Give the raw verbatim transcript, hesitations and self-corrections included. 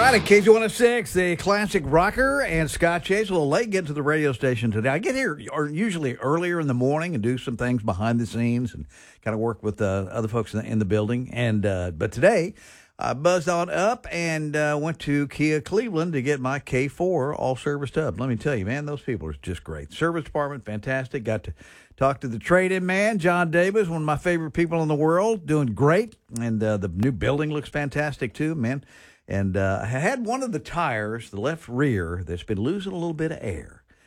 right, at K Z one oh six, the classic rocker and Scott Chase. A little late getting to the radio station today. I get here usually earlier in the morning and do some things behind the scenes and kind of work with uh, other folks in the, in the building. And uh, but today, I buzzed on up and uh, went to Kia Cleveland to get my K four all serviced up. Let me tell you, man, those people are just great. Service department, fantastic. Got to talk to the trade-in man, John Davis, one of my favorite people in the world, doing great. And uh, the new building looks fantastic too, man. And uh, I had one of the tires, the left rear, that's been losing a little bit of air.